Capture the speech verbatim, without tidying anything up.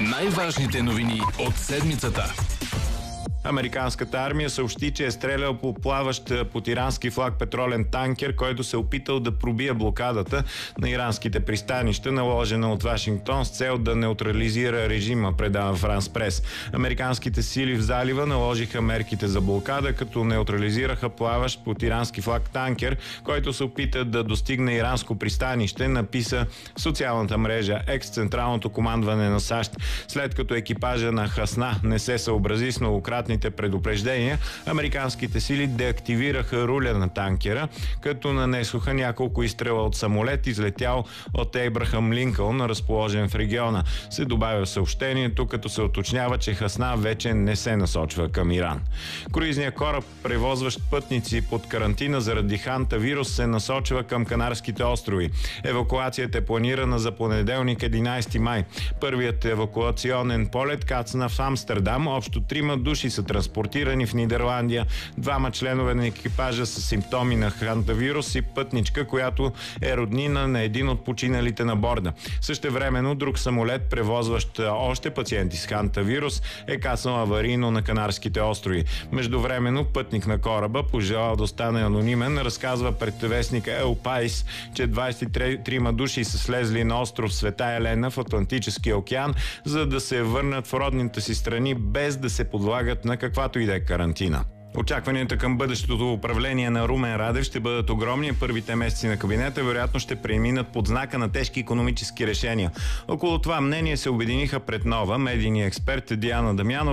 Най-важните новини от седмицата. Американската армия съобщи, че е стрелял по плаващ под ирански флаг петролен танкер, който се опитал да пробие блокадата на иранските пристанища, наложена от Вашингтон с цел да неутрализира режима, предава Франс Прес. Американските сили в залива наложиха мерките за блокада, като неутрализираха плаващ под ирански флаг танкер, който се опита да достигне иранско пристанище, написа в социалната мрежа Екс Централното командване на САЩ. След като екипажа на Хасна не се съобрази с многократни предупреждения, американските сили деактивираха руля на танкера, като нанесоха няколко изстрела от самолет, излетял от Ейбрахам Линкълн, разположен в региона. Се добавя в съобщението, като се уточнява, че Хасна вече не се насочва към Иран. Круизният кораб, превозващ пътници под карантина заради хантавирус, се насочва към Канарските острови. Евакуацията е планирана за понеделник, единайсети май. Първият евакуационен полет кацна в Амстердам. Общо трима души са транспортирани в Нидерландия. Двама членове на екипажа с симптоми на хантавирус и пътничка, която е роднина на един от починалите на борда. Същевременно друг самолет, превозващ още пациенти с хантавирус, е кацнал аварийно на Канарските острови. Междувременно пътник на кораба, пожелал да остане анонимен, разказва пред вестника Ел Пайс, че двайсет и трима души са слезли на остров Света Елена в Атлантическия океан, за да се върнат в родните си страни без да се подлагат на каквато и да е карантина. Очакванията към бъдещото управление на Румен Радев ще бъдат огромни. Първите месеци на кабинета вероятно ще преминат под знака на тежки икономически решения. Около това мнение се обединиха пред Нова медийния експерт Диана Дамянова